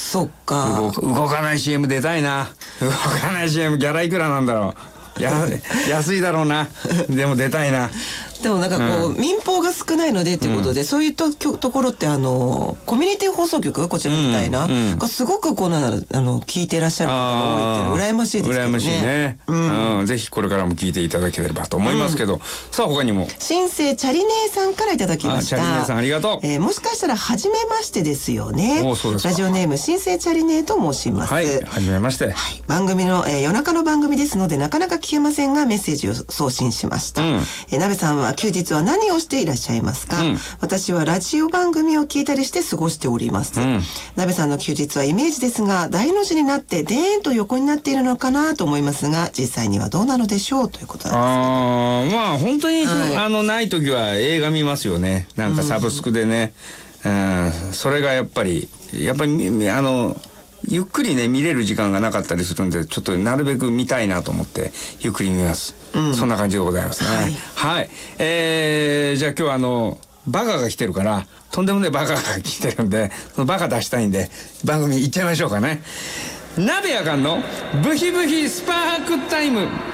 そっか。 動かない CM 出たいな。動かない CM ギャラいくらなんだろう。安いだろうな。でも出たいな。 でもなんかこう、民放が少ないのでっていうことで、そういうところってコミュニティ放送局こちらみたいな、がすごくこう聞いてらっしゃる方が多いって羨ましいですけどね。 羨ましいね。ぜひこれからも聞いていただければと思いますけど、さあ他にも新生チャリ姉さんからいただきました。 チャリ姉さんありがとう。 もしかしたら初めましてですよね。 そうですか。 ラジオネーム新生チャリ姉と申します。 はい、初めまして。 番組の、夜中の番組ですのでなかなか聞けませんがメッセージを送信しました。なべさんは休日は何をしていらっしゃいますか？私はラジオ番組を聞いたりして過ごしております。なべさんの休日はイメージですが大の字になってでーんと横になっているのかなと思いますが実際にはどうなのでしょうということなんですけど。 まあ本当に、ない時は映画見ますよね。なんかサブスクでね。それがやっぱりゆっくりね見れる時間がなかったりするんでちょっとなるべく見たいなと思ってゆっくり見ます。そんな感じでございますね。はい。じゃあ今日はバカが来てるからとんでもないバカが来てるんでそのバカ出したいんで番組行っちゃいましょうかね。鍋やかんのブヒブヒスパークタイム。